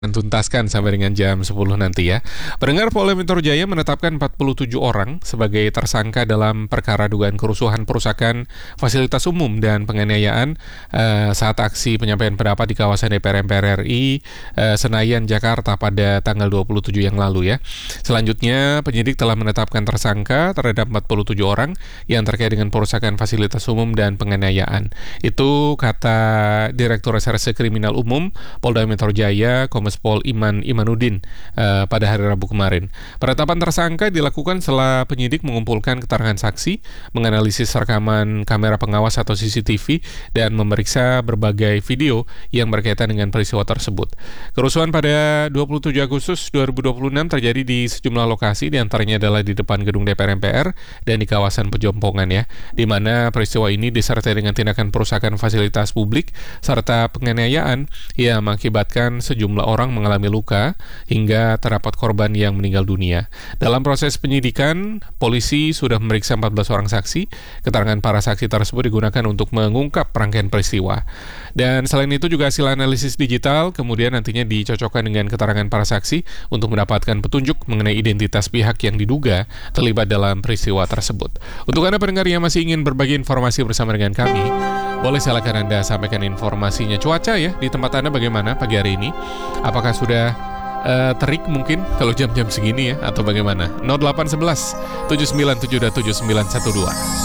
Tuntaskan sampai dengan jam 10 nanti ya. Pendengar, Polda Metro Jaya menetapkan 47 orang sebagai tersangka dalam perkara dugaan kerusuhan perusakan fasilitas umum dan penganiayaan saat aksi penyampaian pendapat di kawasan DPR MPR RI Senayan, Jakarta pada tanggal 27 yang lalu ya. Selanjutnya, penyidik telah menetapkan tersangka terhadap 47 orang yang terkait dengan perusakan fasilitas umum dan penganiayaan. Itu kata Direktur Reserse Kriminal Umum Polda Metro Jaya, Pol Iman Imanuddin pada hari Rabu kemarin. Penetapan tersangka dilakukan setelah penyidik mengumpulkan keterangan saksi, menganalisis rekaman kamera pengawas atau CCTV, dan memeriksa berbagai video yang berkaitan dengan peristiwa tersebut. Kerusuhan pada 27 Agustus 2026 terjadi di sejumlah lokasi, diantaranya adalah di depan gedung DPR MPR dan di kawasan Pejompongan ya, di mana peristiwa ini disertai dengan tindakan perusakan fasilitas publik serta penganiayaan yang mengakibatkan sejumlah orang mengalami luka hingga terdapat korban yang meninggal dunia. Dalam proses penyidikan, polisi sudah memeriksa 14 orang saksi. Keterangan para saksi tersebut digunakan untuk mengungkap rangkaian peristiwa. Dan selain itu juga hasil analisis digital kemudian nantinya dicocokkan dengan keterangan para saksi untuk mendapatkan petunjuk mengenai identitas pihak yang diduga terlibat dalam peristiwa tersebut. Untuk Anda pendengar yang masih ingin berbagi informasi bersama dengan kami, boleh silakan Anda sampaikan informasinya. Cuaca ya di tempat Anda bagaimana pagi hari ini? Apakah sudah terik mungkin kalau jam-jam segini ya, atau bagaimana? 0811 797 7912.